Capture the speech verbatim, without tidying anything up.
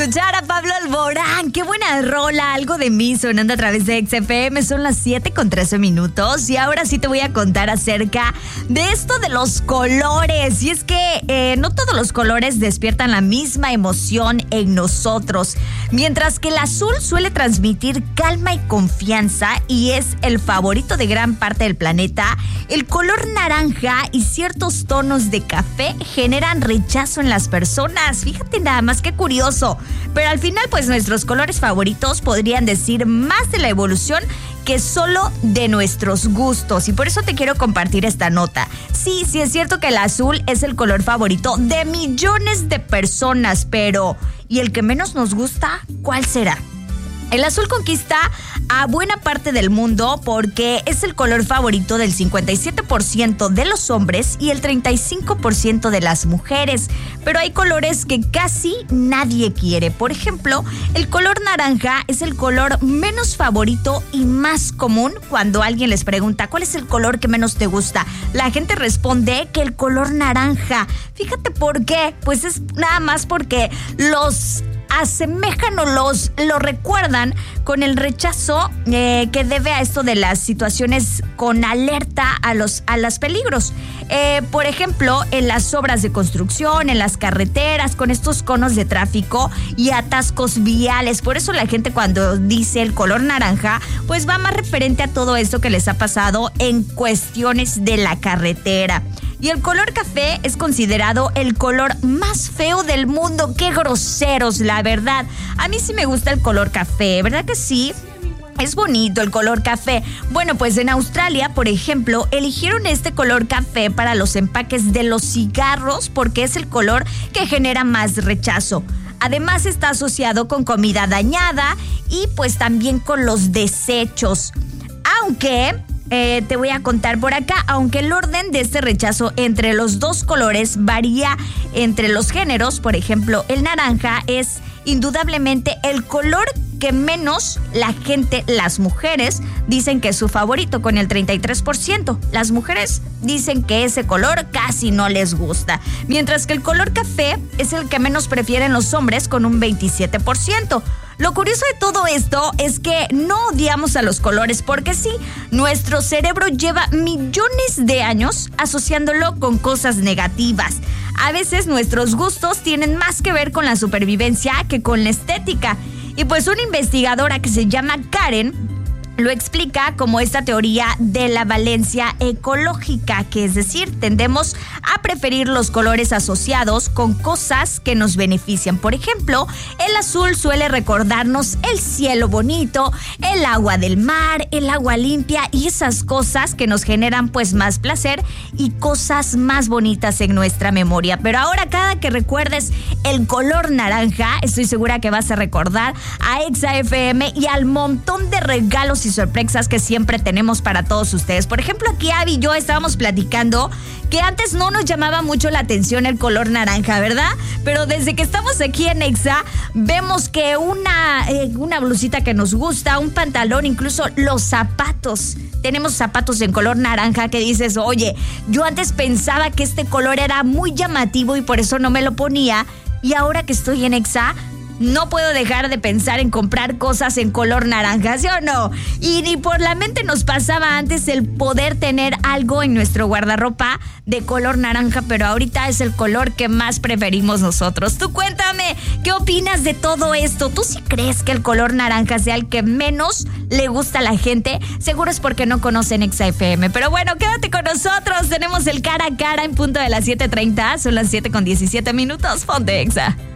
escuchar a Pablo Alborán. Qué buena rola, algo de mí sonando a través de X F M. Son las siete con trece minutos y ahora sí te voy a contar acerca de esto de los colores. Y es que eh, no todos los colores despiertan la misma emoción en nosotros. Mientras que el azul suele transmitir calma y confianza y es el favorito de gran parte del planeta, el color naranja y ciertos tonos de café generan rechazo en las personas. Fíjate nada más, qué curioso. Pero al final, pues nuestros colores favoritos podrían decir más de la evolución que solo de nuestros gustos. Y por eso te quiero compartir esta nota. Sí, sí es cierto que el azul es el color favorito de millones de personas, pero ¿y el que menos nos gusta? ¿Cuál será? El azul conquista a buena parte del mundo porque es el color favorito del cincuenta y siete por ciento de los hombres y el treinta y cinco por ciento de las mujeres. Pero hay colores que casi nadie quiere. Por ejemplo, el color naranja es el color menos favorito y más común cuando alguien les pregunta ¿cuál es el color que menos te gusta? La gente responde que el color naranja. Fíjate por qué. Pues es nada más porque los asemejan o los lo recuerdan con el rechazo eh, que debe a esto de las situaciones con alerta a los a los peligros. Eh, por ejemplo, en las obras de construcción, en las carreteras, con estos conos de tráfico y atascos viales. Por eso la gente cuando dice el color naranja, pues va más referente a todo esto que les ha pasado en cuestiones de la carretera. Y el color café es considerado el color más feo del mundo. ¡Qué groseros, la verdad! A mí sí me gusta el color café, ¿verdad que sí? Es bonito el color café. Bueno, pues en Australia, por ejemplo, eligieron este color café para los empaques de los cigarros porque es el color que genera más rechazo. Además está asociado con comida dañada y pues también con los desechos. Aunque... Eh, te voy a contar por acá, aunque el orden de este rechazo entre los dos colores varía entre los géneros. Por ejemplo, el naranja es indudablemente el color que menos la gente, las mujeres, dicen que es su favorito con el treinta y tres por ciento. Las mujeres dicen que ese color casi no les gusta. Mientras que el color café es el que menos prefieren los hombres con un veintisiete por ciento. Lo curioso de todo esto es que no odiamos a los colores porque sí, nuestro cerebro lleva millones de años asociándolo con cosas negativas. A veces nuestros gustos tienen más que ver con la supervivencia que con la estética. Y pues una investigadora que se llama Karen lo explica como esta teoría de la valencia ecológica, que es decir, tendemos a preferir los colores asociados con cosas que nos benefician. Por ejemplo, el azul suele recordarnos el cielo bonito, el agua del mar, el agua limpia y esas cosas que nos generan pues más placer y cosas más bonitas en nuestra memoria. Pero ahora cada que recuerdes el color naranja, estoy segura que vas a recordar a Exa F M y al montón de regalos y sorpresas que siempre tenemos para todos ustedes. Por ejemplo, aquí Abby y yo estábamos platicando que antes no nos llamaba mucho la atención el color naranja, ¿verdad? Pero desde que estamos aquí en Exa, vemos que una, eh, una blusita que nos gusta, un pantalón, incluso los zapatos. Tenemos zapatos en color naranja que dices, oye, yo antes pensaba que este color era muy llamativo y por eso no me lo ponía. Y ahora que estoy en Exa, no puedo dejar de pensar en comprar cosas en color naranja, ¿sí o no? Y ni por la mente nos pasaba antes el poder tener algo en nuestro guardarropa de color naranja, pero ahorita es el color que más preferimos nosotros. Tú cuéntame, ¿qué opinas de todo esto? ¿Tú sí crees que el color naranja sea el que menos le gusta a la gente? Seguro es porque no conocen Exa F M. Pero bueno, quédate con nosotros. Tenemos el cara a cara en punto de las siete treinta. Son las siete con diecisiete minutos. Ponte Exa.